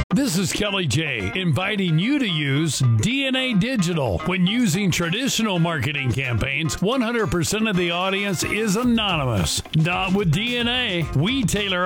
This is Kelly J, inviting you to use DNA Digital. When using traditional marketing campaigns, 100% of the audience is anonymous. Not with DNA. We tailor